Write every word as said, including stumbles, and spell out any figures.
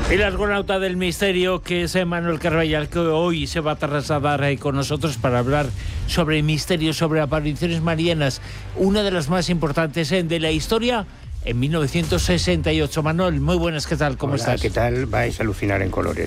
El argonauta del misterio, que es Manuel Carballal, que hoy se va a trasladar ahí con nosotros para hablar sobre misterios, sobre apariciones marianas, una de las más importantes de la historia, en mil novecientos sesenta y ocho. Manuel, muy buenas, ¿qué tal? ¿Cómo Hola, estás? ¿qué tal? Vais a alucinar en colores.